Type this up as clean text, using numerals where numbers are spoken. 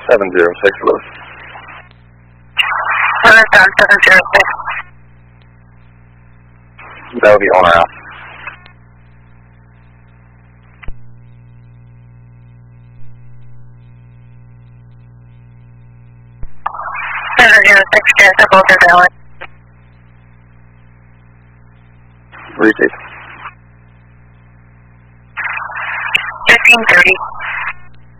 706 Lewis. Understand, 706. That would be on or out. Receive. 1530.